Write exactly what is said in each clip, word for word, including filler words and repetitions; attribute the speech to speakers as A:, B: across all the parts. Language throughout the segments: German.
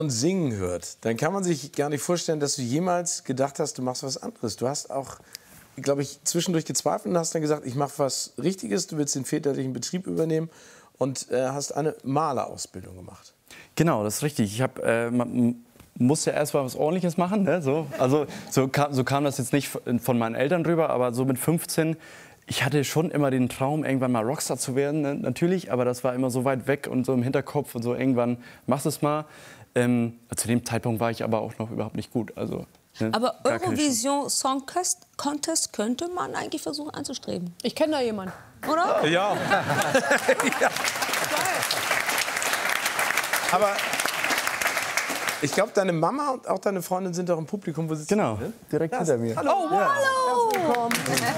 A: und singen hört, dann kann man sich gar nicht vorstellen, dass du jemals gedacht hast, du machst was anderes. Du hast auch, glaube ich, zwischendurch gezweifelt und hast dann gesagt, ich mache was Richtiges, du willst den väterlichen Betrieb übernehmen und äh, hast eine Malerausbildung gemacht.
B: Genau, das ist richtig. Ich habe, äh, man muss ja erst mal was Ordentliches machen, ne? So, also so kam, so kam das jetzt nicht von meinen Eltern rüber, aber so mit fünfzehn, ich hatte schon immer den Traum, irgendwann mal Rockstar zu werden, ne? Natürlich, aber das war immer so weit weg und so im Hinterkopf und so, irgendwann machst du es mal. Ähm, zu dem Zeitpunkt war ich aber auch noch überhaupt nicht gut. Also, ne,
C: aber Eurovision Song Contest könnte man eigentlich versuchen anzustreben.
D: Ich kenne da jemanden.
C: Oder?
A: Ja. Ja. Aber ich glaube, deine Mama und auch deine Freundin sind doch im Publikum, wo sie sitzen.
B: Genau, direkt hinter mir.
A: Hallo.
C: Oh, ja. Hallo.
A: Herzlich willkommen.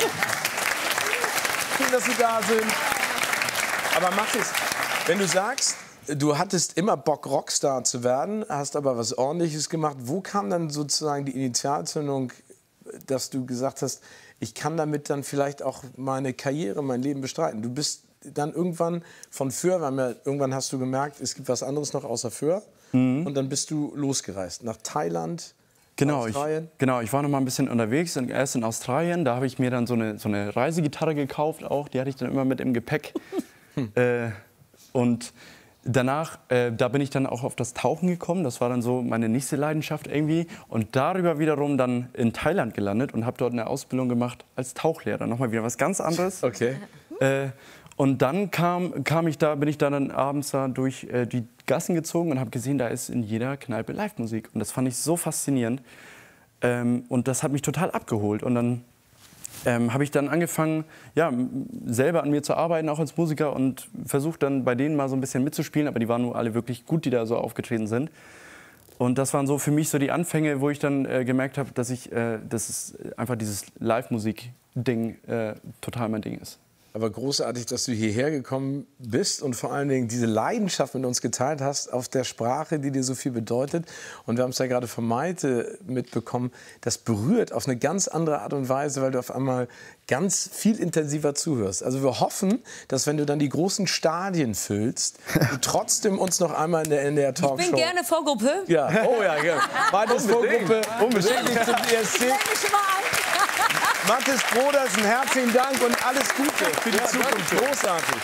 A: Schön, dass Sie da sind. Aber Mathis, wenn du sagst, du hattest immer Bock, Rockstar zu werden, hast aber was Ordentliches gemacht. Wo kam dann sozusagen die Initialzündung, dass du gesagt hast, ich kann damit dann vielleicht auch meine Karriere, mein Leben bestreiten? Du bist dann irgendwann von Föhr, weil wir, irgendwann hast du gemerkt, es gibt was anderes noch außer Föhr. Mhm. Und dann bist du losgereist nach Thailand.
B: Genau ich, genau, ich war noch mal ein bisschen unterwegs, erst in Australien. Da habe ich mir dann so eine, so eine Reisegitarre gekauft, auch. Die hatte ich dann immer mit im Gepäck. Hm. Äh, und danach, äh, da bin ich dann auch auf das Tauchen gekommen. Das war dann so meine nächste Leidenschaft irgendwie. Und darüber wiederum dann in Thailand gelandet und habe dort eine Ausbildung gemacht als Tauchlehrer. Nochmal wieder was ganz anderes.
A: Okay.
B: Äh, und dann kam, kam ich da, bin ich da dann abends da durch äh, die Gassen gezogen und habe gesehen, da ist in jeder Kneipe Live-Musik. Und das fand ich so faszinierend. Ähm, und das hat mich total abgeholt. Und dann ähm, habe ich dann angefangen, ja, selber an mir zu arbeiten, auch als Musiker. Und versucht dann bei denen mal so ein bisschen mitzuspielen. Aber die waren nur alle wirklich gut, die da so aufgetreten sind. Und das waren so für mich so die Anfänge, wo ich dann äh, gemerkt habe, dass ich, äh, dass es einfach dieses Live-Musik-Ding äh, total mein Ding ist.
A: Aber großartig, dass du hierher gekommen bist und vor allen Dingen diese Leidenschaft mit uns geteilt hast auf der Sprache, die dir so viel bedeutet. Und wir haben es ja gerade von Maite mitbekommen, das berührt auf eine ganz andere Art und Weise, weil du auf einmal ganz viel intensiver zuhörst. Also wir hoffen, dass wenn du dann die großen Stadien füllst, du trotzdem uns noch einmal in der N D R Talkshow...
C: Ich bin gerne Vorgruppe.
A: Ja, oh ja, ja. Maites Vorgruppe. Unbedingt. Zum E S C. Mathis Broders, einen herzlichen Dank und alles Gute für die ja, Zukunft. Großartig.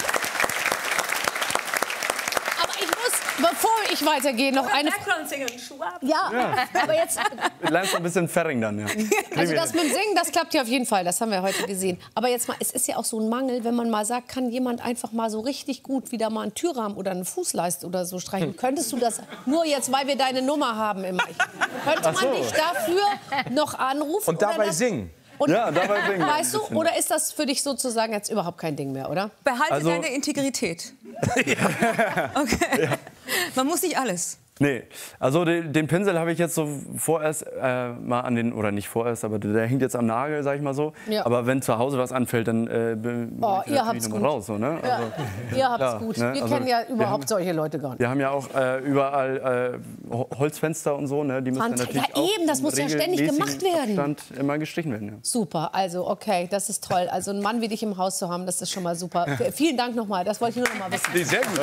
D: Aber ich muss, bevor ich weitergehe, noch eine... Ja, ja, aber jetzt...
B: Du lernst ein bisschen Ferring dann, ja.
D: Also das mit dem Singen, das klappt ja auf jeden Fall, das haben wir heute gesehen. Aber jetzt mal, es ist ja auch so ein Mangel, wenn man mal sagt, kann jemand einfach mal so richtig gut wieder mal einen Türrahmen oder eine Fußleiste oder so streichen. Hm. Könntest du das nur jetzt, weil wir deine Nummer haben immer? Könnte
A: so.
D: man dich dafür noch anrufen?
A: Und dabei
D: das,
A: singen?
D: Und,
B: ja, dabei singen.
D: Weißt du, oder ist das für dich sozusagen jetzt überhaupt kein Ding mehr, oder?
C: Behalte
B: also,
C: deine Integrität. Okay. Ja. Man muss nicht alles.
B: Nee, also den, den Pinsel habe ich jetzt so vorerst äh, mal an den, oder nicht vorerst, aber der, der hängt jetzt am Nagel, sag ich mal so. Ja. Aber wenn zu Hause was anfällt, dann äh, bin
D: oh,
B: ich
D: ihr habt's
B: nochmal
D: gut.
B: raus. So, ne?
D: Ja.
B: Also,
D: ihr habt's
B: ja,
D: gut.
B: Ne?
D: Wir
B: also,
D: kennen ja überhaupt
B: haben,
D: solche Leute gar nicht.
B: Wir haben ja auch äh, überall äh, Holzfenster und so, ne? Die müssen
D: Fant
B: natürlich
D: ja eben, das muss ja ständig gemacht werden.
B: Abstand immer gestrichen werden. Ja.
D: Super, also okay, das ist toll. Also einen Mann wie dich im Haus zu haben, das ist schon mal super. Vielen Dank nochmal, das wollte ich nur noch mal wissen.
A: Sehr gut.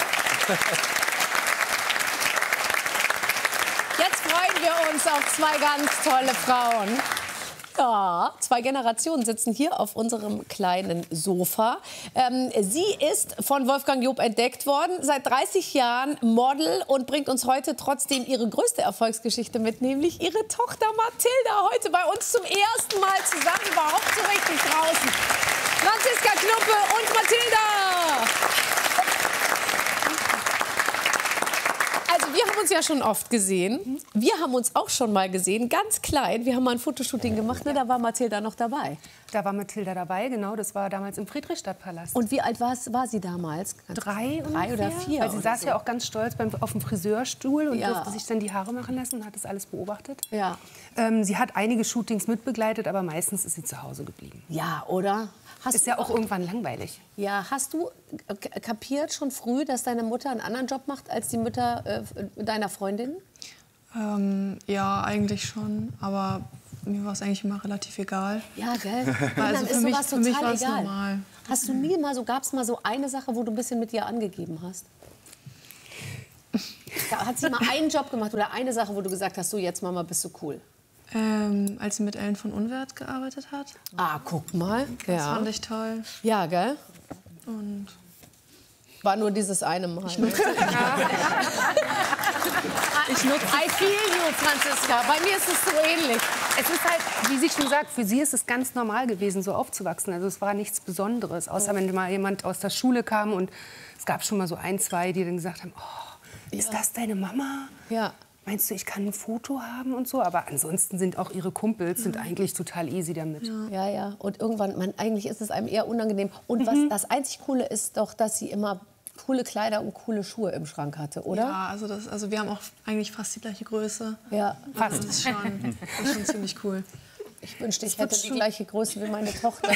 D: Auf zwei ganz tolle Frauen. Ja, zwei Generationen sitzen hier auf unserem kleinen Sofa. Ähm, sie ist von Wolfgang Job entdeckt worden, seit dreißig Jahren Model und bringt uns heute trotzdem ihre größte Erfolgsgeschichte mit, nämlich ihre Tochter Mathilda, heute bei uns zum ersten Mal zusammen, überhaupt so richtig draußen. Franziska Knuppe und Mathilda! Also wir haben uns ja schon oft gesehen. Wir haben uns auch schon mal gesehen, ganz klein. Wir haben mal ein Fotoshooting gemacht, ne? Da war Mathilda noch dabei.
E: Da war Mathilda dabei, genau. Das war damals im Friedrichstadtpalast.
D: Und wie alt war, war sie damals?
E: Drei,
D: Drei oder vier?
E: Weil sie saß
D: so.
E: ja auch ganz stolz beim, auf dem Friseurstuhl und
D: ja.
E: durfte sich dann die Haare machen lassen und hat das alles beobachtet.
D: Ja.
E: Ähm, sie hat einige Shootings mitbegleitet, aber meistens ist sie zu Hause geblieben.
D: Ja, oder? Hast
E: ist ja auch irgendwann langweilig.
D: Ja, hast du kapiert schon früh, dass deine Mutter einen anderen Job macht als die Mütter äh, deiner Freundin?
F: Ähm, ja, eigentlich schon, aber mir war es eigentlich immer relativ egal.
D: Ja, gell?
F: Also
D: dann
F: für
D: ist
F: mich,
D: sowas
F: für mich
D: total
F: war es
D: egal.
F: normal.
D: Hast du nie mal so, gab es mal so eine Sache, wo du ein bisschen mit dir angegeben hast? Hat sie mal einen Job gemacht oder eine Sache, wo du gesagt hast, so jetzt Mama, bist du cool?
F: Ähm, als sie mit Ellen von Unwert gearbeitet hat.
D: Ah, guck mal.
F: Das
D: Ja.
F: fand ich toll.
D: Ja, gell?
F: Und
D: War nur dieses eine Mal. Ich nutze.
E: Ich nutze.
D: I feel you, Franziska. Bei mir ist es so ähnlich.
E: Es ist halt, wie sie schon sagt, für sie ist es ganz normal gewesen, so aufzuwachsen. Also es war nichts Besonderes, außer wenn mal jemand aus der Schule kam und es gab schon mal so ein, zwei, die dann gesagt haben, oh, ist das deine Mama?
D: Ja.
E: Meinst du, ich kann ein Foto haben und so? Aber ansonsten sind auch ihre Kumpels sind eigentlich total easy damit.
D: Ja, ja. Und irgendwann, man, eigentlich ist es einem eher unangenehm. Und was das einzig Coole ist doch, dass sie immer coole Kleider und coole Schuhe im Schrank hatte, oder?
F: Ja, also, das, also wir haben auch eigentlich fast die gleiche Größe.
D: Ja.
F: Also das ist schon, das ist schon ziemlich cool.
D: Ich wünschte, ich hätte die gleiche Größe wie meine Tochter.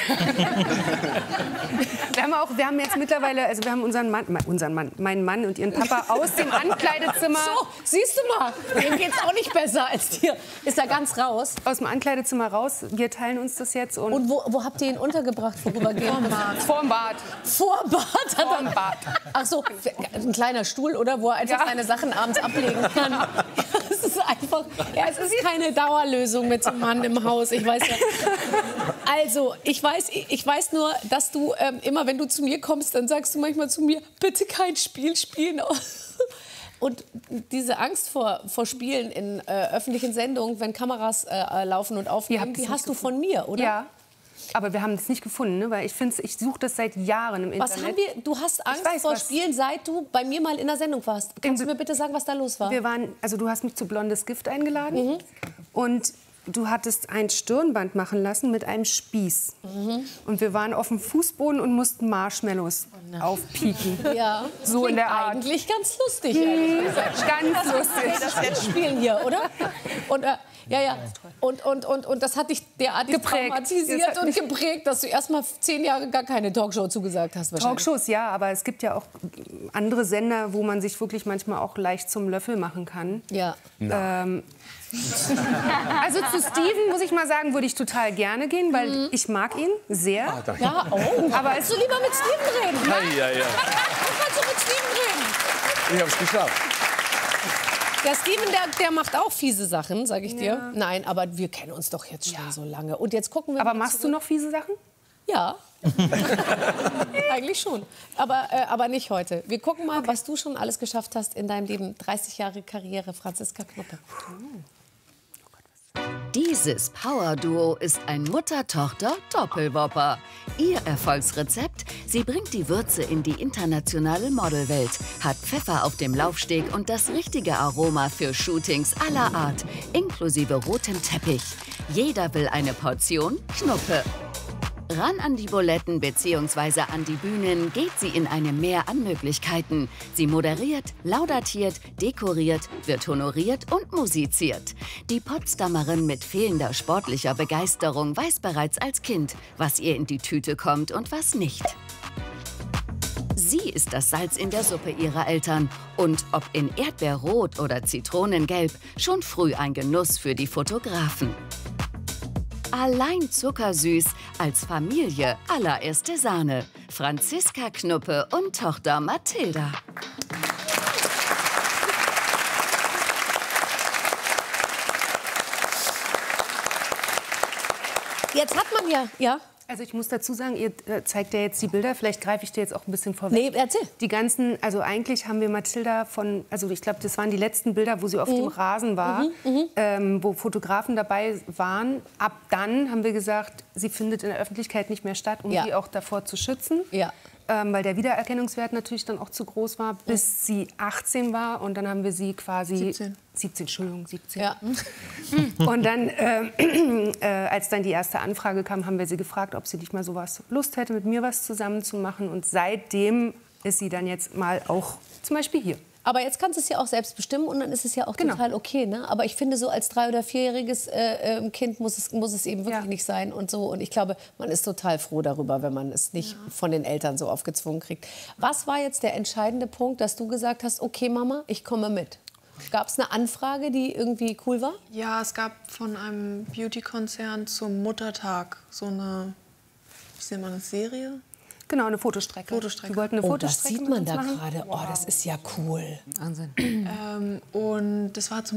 E: Wir haben auch, wir haben jetzt mittlerweile, also wir haben unseren Mann, unseren Mann, meinen Mann und ihren Papa aus dem Ankleidezimmer,
D: So, siehst du mal, dem geht's auch nicht besser als dir. Ist er ganz raus?
E: aus dem Ankleidezimmer raus. Wir teilen uns das jetzt und,
D: Und wo, wo habt ihr ihn untergebracht, vorübergehend?
E: vorm Bad.
D: Vor Bad hat
E: Vorm
D: er...
E: Bad.
D: Ach so, ein kleiner Stuhl, oder? Wo er einfach
E: Ja.
D: seine Sachen abends ablegen kann. Es ist einfach... Ja, es ist keine Dauerlösung mit so einem Mann im Haus. Ich weiß ja... Also, ich weiß, ich weiß nur, dass du ähm, immer, wenn du zu mir kommst, dann sagst du manchmal zu mir, bitte kein Spiel spielen. Und diese Angst vor, vor Spielen in äh, öffentlichen Sendungen, wenn Kameras äh, laufen und
E: Ihr
D: aufnehmen,
E: habt
D: die
E: das
D: hast du
E: nicht
D: von mir, oder?
E: Ja. Aber wir haben das nicht gefunden, ne? Weil ich finde, ich suche das seit Jahren im
D: Was
E: Internet.
D: haben wir? Du hast Angst
E: weiß,
D: vor
E: was-
D: Spielen, seit du bei mir mal in der Sendung warst. Kannst du
E: Im-
D: mir bitte sagen, was da los war?
E: Wir waren, also du hast mich zu Blondes Gift eingeladen und du hattest ein Stirnband machen lassen mit einem Spieß. Und wir waren auf dem Fußboden und mussten Marshmallows aufpieken.
D: Ja,
E: So in der Art.
D: Eigentlich ganz lustig, ehrlich gesagt.
E: Ganz
D: Okay,
E: lustig.
D: das jetzt spielen hier, oder? Und, äh, ja, ja. Und, und, und, und das hat dich derartig
E: Geprägt.
D: traumatisiert
E: Das hat
D: und
E: mich-
D: geprägt, dass du erst mal zehn Jahre gar keine Talkshow zugesagt hast. Wahrscheinlich.
E: Talkshows, ja, aber es gibt ja auch andere Sender, wo man sich wirklich manchmal auch leicht zum Löffel machen kann.
D: Ja.
E: Ähm, also zu Steven, muss ich mal sagen, würde ich total gerne gehen, weil ich mag ihn sehr.
D: Ja, oh.
E: Aber
D: Willst du lieber mit Steven reden?
A: Ja, ja, ja.
D: Kannst du mit Steven reden?
A: Ich hab's geschafft.
D: Der Steven, der, der macht auch fiese Sachen, sag ich dir. Nein, aber wir kennen uns doch jetzt schon so lange. Und jetzt gucken wir
E: Aber
D: mal
E: machst du
D: zurück.
E: noch fiese Sachen?
D: Ja. Eigentlich schon. Aber, äh, aber nicht heute. Wir gucken mal, was du schon alles geschafft hast in deinem Leben. dreißig Jahre Karriere, Franziska Knuppe.
G: Dieses Power-Duo ist ein Mutter-Tochter-Doppelwopper. Ihr Erfolgsrezept? Sie bringt die Würze in die internationale Modelwelt, hat Pfeffer auf dem Laufsteg und das richtige Aroma für Shootings aller Art, inklusive rotem Teppich. Jeder will eine Portion Knuppe. Ran an die Buletten bzw. an die Bühnen geht sie in einem Meer an Möglichkeiten. Sie moderiert, laudatiert, dekoriert, wird honoriert und musiziert. Die Potsdamerin mit fehlender sportlicher Begeisterung weiß bereits als Kind, was ihr in die Tüte kommt und was nicht. Sie ist das Salz in der Suppe ihrer Eltern und ob in Erdbeerrot oder Zitronengelb, schon früh ein Genuss für die Fotografen. Allein zuckersüß, als Familie allererste Sahne. Franziska Knuppe und Tochter Mathilda.
D: Jetzt hat man ja, ja.
E: Also ich muss dazu sagen, ihr äh, zeigt ja jetzt die Bilder, vielleicht greife ich dir jetzt auch ein bisschen vorweg.
D: Nee, erzähl.
E: Die ganzen, also eigentlich haben wir Mathilda von, also ich glaube, das waren die letzten Bilder, wo sie auf dem Rasen war, ähm, wo Fotografen dabei waren. Ab dann haben wir gesagt, sie findet in der Öffentlichkeit nicht mehr statt, um
D: Ja.
E: sie auch davor zu schützen.
D: Ja.
E: Ähm, weil der Wiedererkennungswert natürlich dann auch zu groß war, bis sie achtzehn war. Und dann haben wir sie quasi...
F: siebzehn.
E: siebzehn, Entschuldigung, siebzehn.
D: Ja.
E: Und dann, äh, äh, als dann die erste Anfrage kam, haben wir sie gefragt, ob sie nicht mal sowas Lust hätte, mit mir was zusammen zu machen. Und seitdem ist sie dann jetzt mal auch zum Beispiel hier.
D: Aber jetzt kannst du es ja auch selbst bestimmen und dann ist es ja auch
E: Genau.
D: total okay. Ne? Aber ich finde, so als drei- oder vierjähriges äh, äh, Kind muss es, muss es eben wirklich
E: Ja.
D: nicht sein und so. Und ich glaube, man ist total froh darüber, wenn man es nicht von den Eltern so aufgezwungen kriegt. Was war jetzt der entscheidende Punkt, dass du gesagt hast, okay Mama, ich komme mit? Gab es eine Anfrage, die irgendwie cool war?
F: Ja, es gab von einem Beauty-Konzern zum Muttertag so eine, wie nennt man das, Serie?
E: Genau, eine Fotostrecke.
F: Fotostrecke.
E: Wir wollten eine
D: Oh, das
E: Fotostrecke
D: sieht
E: mit
D: man
E: uns
D: da
E: machen.
D: gerade. Oh, das ist ja cool.
C: Wahnsinn.
F: Ähm, und das war zum